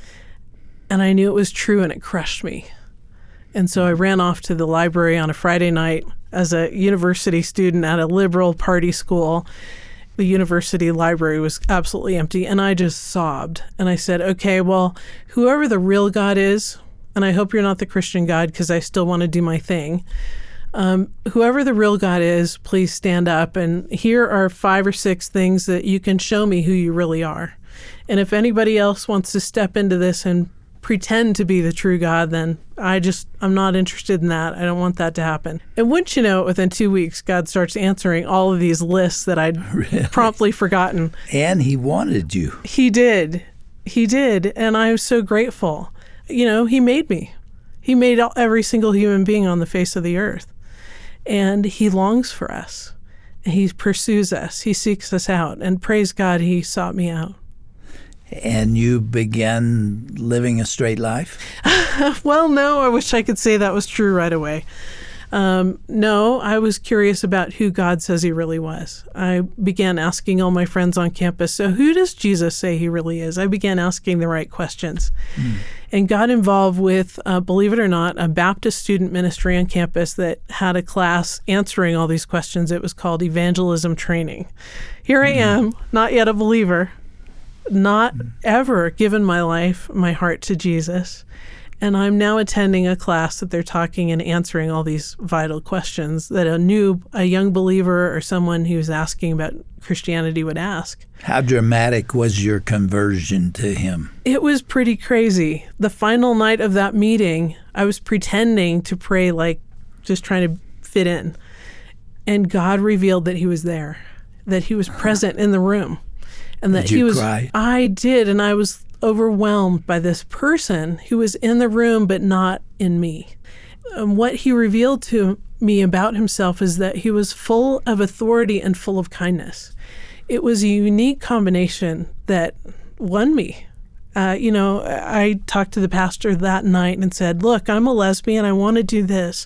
And I knew it was true, and it crushed me. And so I ran off to the library on a Friday night as a university student at a liberal party school. The university library was absolutely empty, and I just sobbed. And I said, okay, well, whoever the real God is, and I hope you're not the Christian God because I still want to do my thing, um, whoever the real God is, please stand up. And here are five or six things that you can show me who you really are. And if anybody else wants to step into this and pretend to be the true God, then I just, I'm not interested in that. I don't want that to happen. And wouldn't you know, within two weeks, God starts answering all of these lists that I'd really? promptly forgotten. And he wanted you. He did. He did. And I was so grateful. You know, he made me. He made every single human being on the face of the earth. And he longs for us. And he pursues us. He seeks us out. And praise God, he sought me out. And you began living a straight life? Well, no, I wish I could say that was true right away. Um, no, I was curious about who God says he really was. I began asking all my friends on campus, so who does Jesus say he really is? I began asking the right questions. Mm. And got involved with, uh, believe it or not, a Baptist student ministry on campus that had a class answering all these questions. It was called Evangelism Training. Here mm. I am, not yet a believer, not ever given my life, my heart to Jesus. And I'm now attending a class that they're talking and answering all these vital questions that a new, a young believer or someone who's asking about Christianity would ask. How dramatic was your conversion to him? It was pretty crazy. The final night of that meeting, I was pretending to pray, like just trying to fit in. And God revealed that he was there, that he was present in the room. And that did you he was cry? I did, and I was overwhelmed by this person who was in the room but not in me. And what he revealed to me about himself is that he was full of authority and full of kindness. It was a unique combination that won me. Uh, you know, I talked to the pastor that night and said, look, I'm a lesbian. I want to do this.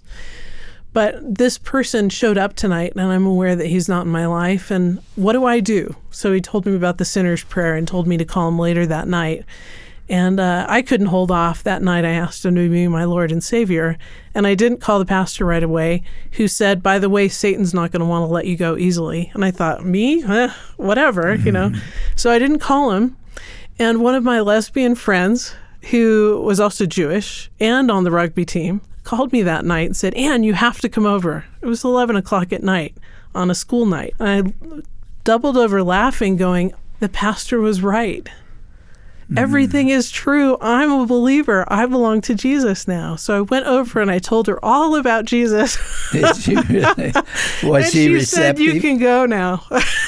But this person showed up tonight, and I'm aware that he's not in my life. And what do I do? So he told me about the sinner's prayer and told me to call him later that night. And uh, I couldn't hold off. That night I asked him to be my Lord and Savior. And I didn't call the pastor right away, who said, by the way, Satan's not going to want to let you go easily. And I thought, me? Eh, whatever, mm-hmm. you know. So I didn't call him. And one of my lesbian friends, who was also Jewish and on the rugby team, called me that night and said, Ann, you have to come over. It was eleven o'clock at night on a school night. And I doubled over laughing, going, the pastor was right. Mm. Everything is true. I'm a believer. I belong to Jesus now. So I went over and I told her all about Jesus. Did she really? Was and she, she receptive? said, you can go now.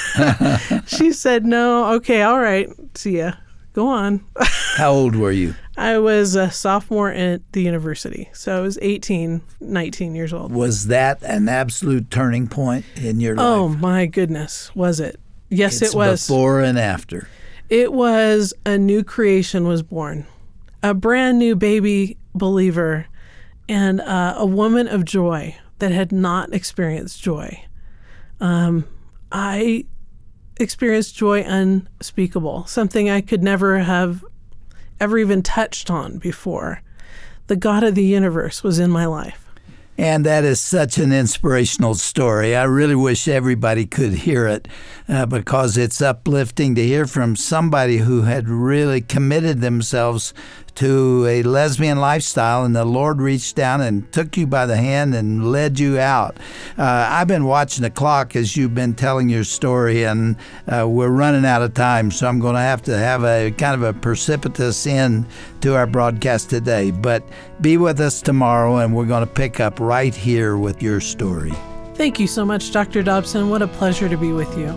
She said, no, okay, all right. See ya. Go on. How old were you? I was a sophomore at the university, so I was eighteen, nineteen years old. Was that an absolute turning point in your life? Oh, my goodness, was it? Yes, it's it was. Before and after. It was a new creation was born, a brand new baby believer, and uh, a woman of joy that had not experienced joy. Um, I experienced joy unspeakable, something I could never have ever even touched on before. The God of the universe was in my life. And that is such an inspirational story. I really wish everybody could hear it uh, because it's uplifting to hear from somebody who had really committed themselves to a lesbian lifestyle, and the Lord reached down and took you by the hand and led you out. Uh, I've been watching the clock as you've been telling your story, and uh, we're running out of time, so I'm going to have to have a kind of a precipitous end to our broadcast today. But be with us tomorrow, and we're going to pick up right here with your story. Thank you so much, Doctor Dobson. What a pleasure to be with you.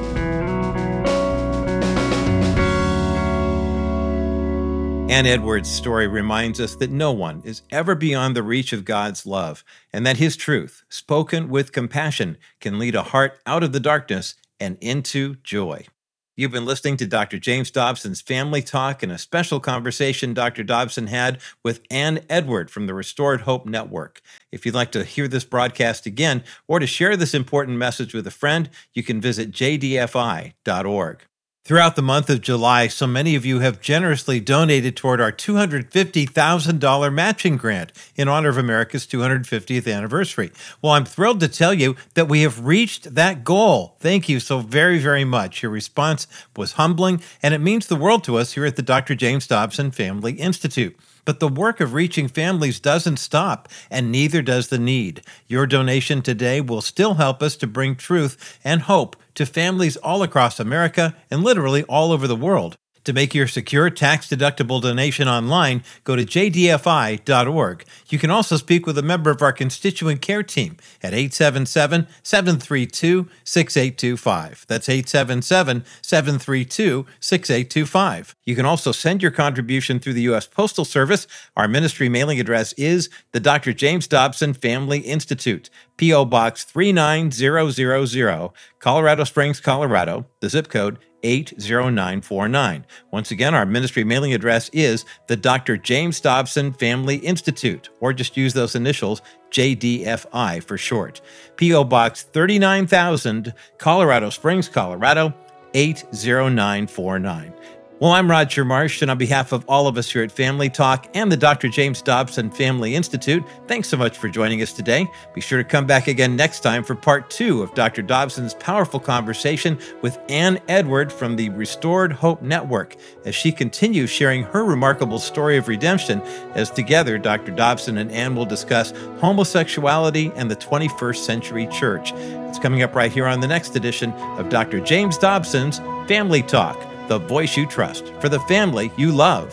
Ann Edwards' story reminds us that no one is ever beyond the reach of God's love, and that His truth, spoken with compassion, can lead a heart out of the darkness and into joy. You've been listening to Doctor James Dobson's Family Talk and a special conversation Doctor Dobson had with Ann Edward from the Restored Hope Network. If you'd like to hear this broadcast again or to share this important message with a friend, you can visit j d f i dot org. Throughout the month of July, so many of you have generously donated toward our two hundred fifty thousand dollars matching grant in honor of America's two hundred fiftieth anniversary. Well, I'm thrilled to tell you that we have reached that goal. Thank you so very, very much. Your response was humbling, and it means the world to us here at the Doctor James Dobson Family Institute. But the work of reaching families doesn't stop, and neither does the need. Your donation today will still help us to bring truth and hope to families all across America and literally all over the world. To make your secure, tax-deductible donation online, go to j d f i dot org. You can also speak with a member of our constituent care team at eight seven seven, seven three two, six eight two five. That's eight seven seven, seven three two, six eight two five. You can also send your contribution through the U S Postal Service. Our ministry mailing address is the Doctor James Dobson Family Institute, P O. Box three nine zero zero zero, Colorado Springs, Colorado, the zip code eight zero nine four nine. Once again, our ministry mailing address is the Doctor James Dobson Family Institute, or just use those initials, J D F I for short. P O. Box thirty-nine thousand, Colorado Springs, Colorado, eight zero nine four nine. Well, I'm Roger Marsh, and on behalf of all of us here at Family Talk and the Doctor James Dobson Family Institute, thanks so much for joining us today. Be sure to come back again next time for part two of Doctor Dobson's powerful conversation with Ann Edward from the Restored Hope Network, as she continues sharing her remarkable story of redemption, as together Doctor Dobson and Ann will discuss homosexuality and the twenty-first century church. It's coming up right here on the next edition of Doctor James Dobson's Family Talk, the voice you trust for the family you love.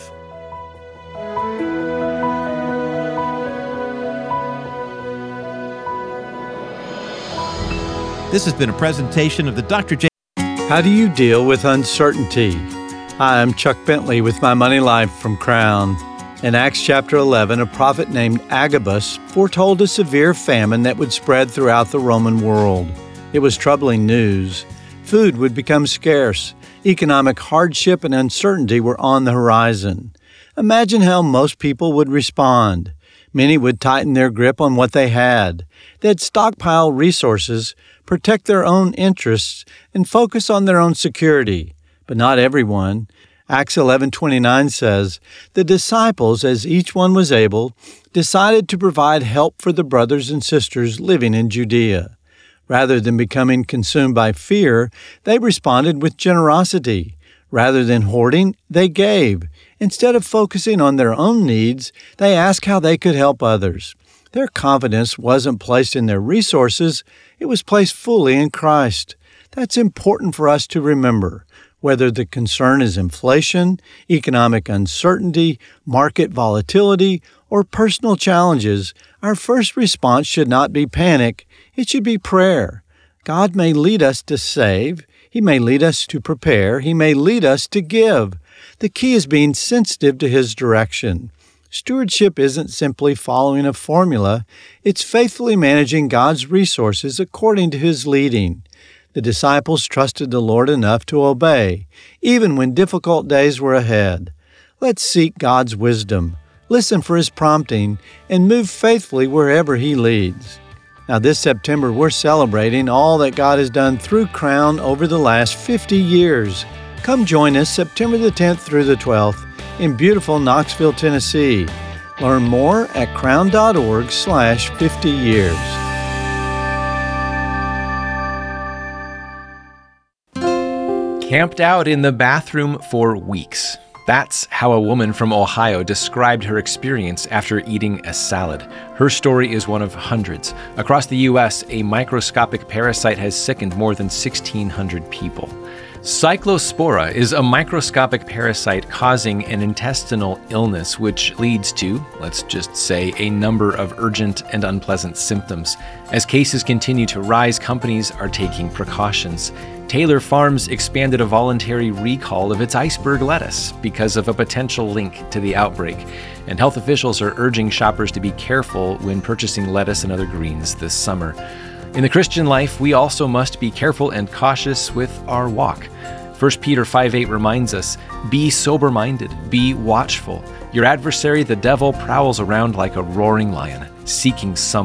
This has been a presentation of the Doctor James. How do you deal with uncertainty? Hi, I'm Chuck Bentley with My Money Life from Crown. In Acts chapter eleven, a prophet named Agabus foretold a severe famine that would spread throughout the Roman world. It was troubling news. Food would become scarce. Economic hardship and uncertainty were on the horizon. Imagine how most people would respond. Many would tighten their grip on what they had. They'd stockpile resources, protect their own interests, and focus on their own security. But not everyone. Acts eleven twenty-nine says, "The disciples, as each one was able, decided to provide help for the brothers and sisters living in Judea. Rather than becoming consumed by fear, they responded with generosity. Rather than hoarding, they gave. Instead of focusing on their own needs, they asked how they could help others. Their confidence wasn't placed in their resources, it was placed fully in Christ. That's important for us to remember. Whether the concern is inflation, economic uncertainty, market volatility, or personal challenges, our first response should not be panic. It should be prayer. God may lead us to save. He may lead us to prepare. He may lead us to give. The key is being sensitive to His direction. Stewardship isn't simply following a formula. It's faithfully managing God's resources according to His leading. The disciples trusted the Lord enough to obey, even when difficult days were ahead. Let's seek God's wisdom, listen for His prompting, and move faithfully wherever He leads. Now, this September, we're celebrating all that God has done through Crown over the last fifty years. Come join us September the tenth through the twelfth in beautiful Knoxville, Tennessee. Learn more at crown.org slash 50 years. Camped out in the bathroom for weeks. That's how a woman from Ohio described her experience after eating a salad. Her story is one of hundreds. Across the U S, a microscopic parasite has sickened more than sixteen hundred people. Cyclospora is a microscopic parasite causing an intestinal illness, which leads to, let's just say, a number of urgent and unpleasant symptoms. As cases continue to rise, companies are taking precautions. Taylor Farms expanded a voluntary recall of its iceberg lettuce because of a potential link to the outbreak. And health officials are urging shoppers to be careful when purchasing lettuce and other greens this summer. In the Christian life, we also must be careful and cautious with our walk. First Peter five eight reminds us, "Be sober-minded, be watchful. Your adversary, the devil, prowls around like a roaring lion, seeking someone